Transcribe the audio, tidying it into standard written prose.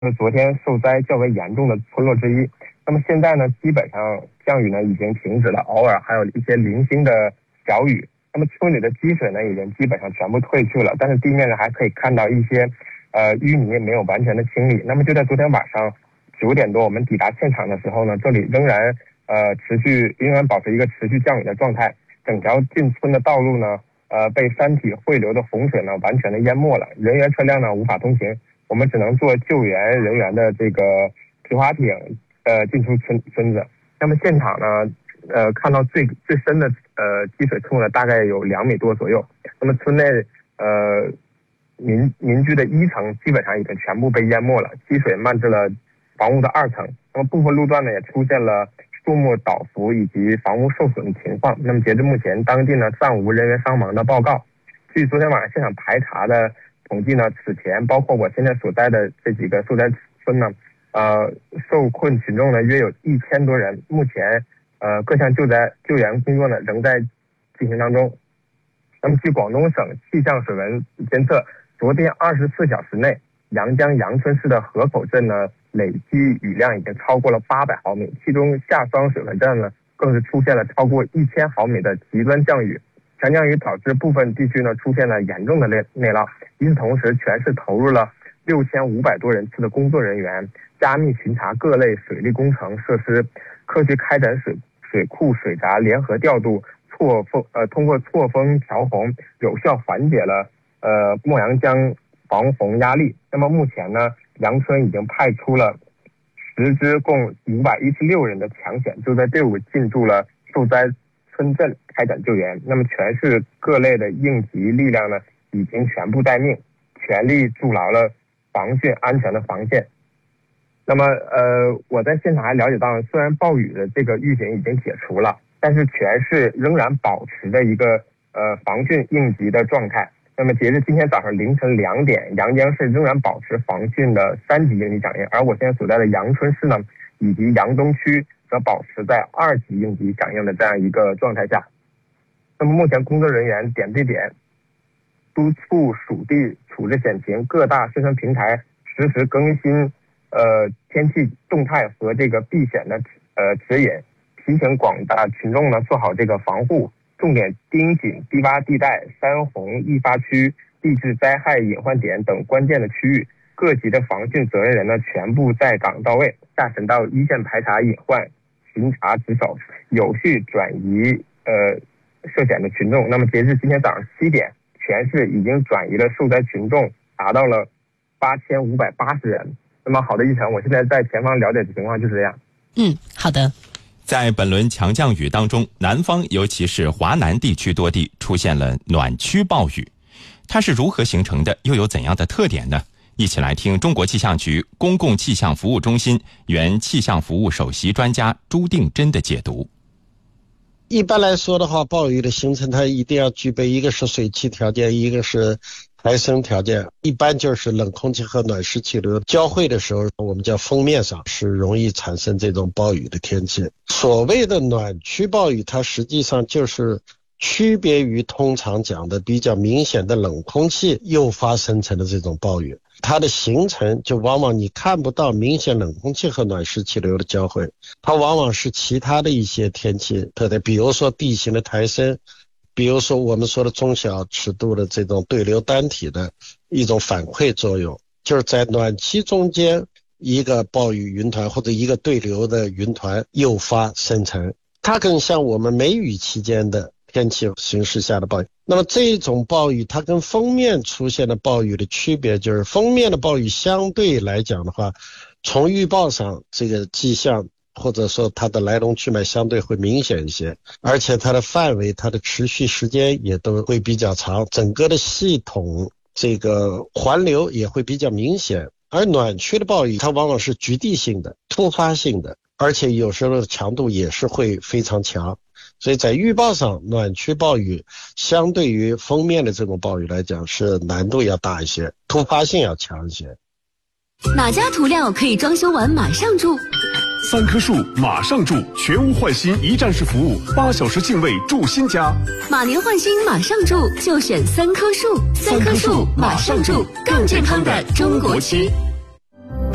是昨天受灾较为严重的村落之一。那么现在呢，基本上降雨呢已经停止了，偶尔还有一些零星的小雨。那么村里的积水呢已经基本上全部退去了，但是地面呢还可以看到一些淤泥没有完全的清理。那么就在昨天晚上9点多我们抵达现场的时候呢，这里仍然保持一个持续降雨的状态，整条进村的道路呢被山体汇流的洪水呢完全的淹没了，人员车辆呢无法通行，我们只能坐救援人员的这个皮划艇进出村子。那么现场呢看到最深的积水处呢大概有2米多左右。那么村内民居的1层基本上已经全部被淹没了，积水漫至了房屋的2层。那么部分路段呢也出现了树木倒伏以及房屋受损的情况。那么截至目前，当地呢暂无人员伤亡的报告。据昨天晚上现场排查的统计呢，此前包括我现在所在的这几个受灾村呢，受困群众呢约有1000多人。目前各项救援工作呢仍在进行当中。那么据广东省气象水文监测，昨天24小时内，阳江阳春市的河口镇呢累计雨量已经超过了800毫米，其中下双水河镇呢更是出现了超过1000毫米的极端降雨。强降雨导致部分地区呢出现了严重的内涝。与此同时，全市投入了6500多人次的工作人员，加密巡查各类水利工程设施，科学开展水库水闸联合调度，通过错峰调洪，有效缓解了墨阳江防洪压力。那么目前呢，阳春已经派出了10支共516人的抢险救灾队伍进驻了受灾村镇开展救援。那么全市各类的应急力量呢已经全部待命，全力筑牢了防汛安全的防线。那么我在现场还了解到，虽然暴雨的这个预警已经解除了，但是全市仍然保持着一个防汛应急的状态。那么截至今天早上凌晨2点，阳江市仍然保持防汛的3级应急响应，而我现在所在的阳春市呢以及阳东区则保持在2级应急响应的这样一个状态下。那么目前工作人员点对点督促属地处置险情，各大宣传平台实时更新天气动态和这个避险的指引，提醒广大群众呢做好这个防护，重点盯紧低洼地带、山洪易发区、地质灾害隐患点等关键的区域。各级的防汛责任人呢全部在岗到位，下沉到一线排查隐患，巡查值守，有序转移涉险的群众。那么截至今天早上7点，全市已经转移了受灾群众达到了8580人。那么好的，一晨，我现在在前方了解的情况就是这样。 好的。 在本轮强降雨当中，南方尤其是华南地区多地出现了暖区暴雨，它是如何形成的，又有怎样的特点呢？一起来听中国气象局公共气象服务中心原气象服务首席专家朱定真的解读。 一般来说的话，暴雨的形成它一定要具备一个是水汽条件，一个是抬升条件。一般就是冷空气和暖湿气流交汇的时候，我们叫锋面上是容易产生这种暴雨的天气。所谓的暖区暴雨，它实际上就是区别于通常讲的比较明显的冷空气诱发生成的这种暴雨。它的形成就往往你看不到明显冷空气和暖湿气流的交汇，它往往是其他的一些天气特点，比如说地形的抬升，比如说我们说的中小尺度的这种对流单体的一种反馈作用，就是在暖期中间一个暴雨云团或者一个对流的云团诱发生成，它更像我们梅雨期间的天气形势下的暴雨。那么这种暴雨它跟锋面出现的暴雨的区别，就是锋面的暴雨相对来讲的话，从预报上这个迹象或者说它的来龙去脉相对会明显一些，而且它的范围它的持续时间也都会比较长，整个的系统这个环流也会比较明显。而暖区的暴雨它往往是局地性的、突发性的，而且有时候强度也是会非常强。所以在预报上，暖区暴雨相对于锋面的这种暴雨来讲是难度要大一些，突发性要强一些。 哪家涂料可以装修完马上住 ？3棵树马上住，全屋换新一站式服务，8小时净位住新家。 马年换新马上住，就选3棵树。3棵树马上住，更健康的中国区。